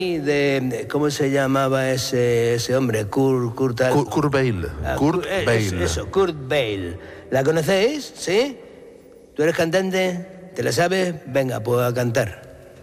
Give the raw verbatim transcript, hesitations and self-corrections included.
de, ¿cómo se llamaba ese, ese hombre? Kurt, Kurt, Kurt, Kurt Weill. Ah, Kurt eh, Weill. Eso, Kurt Weill. ¿La conocéis? ¿Sí? ¿Tú eres cantante? ¿Te la sabes? Venga, pues a cantar.